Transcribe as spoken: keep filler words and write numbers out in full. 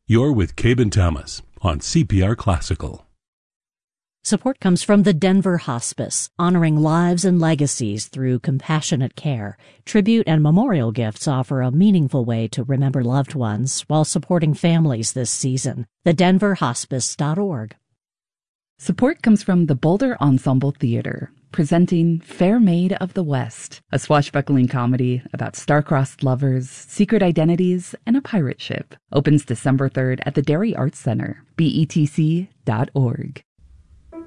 You're with Cabin Thomas on C P R Classical. Support comes from the Denver Hospice, honoring lives and legacies through compassionate care. Tribute and memorial gifts offer a meaningful way to remember loved ones while supporting families this season. the denver hospice dot org. Support comes from the Boulder Ensemble Theater, presenting Fair Maid of the West, a swashbuckling comedy about star-crossed lovers, secret identities, and a pirate ship. Opens December third at the Dairy Arts Center, B E T C dot org.